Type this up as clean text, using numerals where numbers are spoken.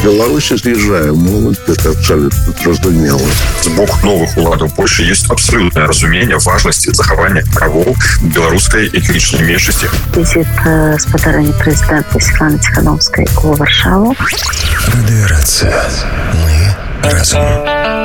Беларусі з'язджае моладзь, гэта абсалютна зразумела. З боку новых уладаў Польшчы ёсць абсалютнае разуменне важнасці захавання правоў беларускай этнічнай меншасці. Візіт спадарэння прэзідэнта Святланы Ціханаўскай у Варшаву. Радыёрацыя. Мы разом.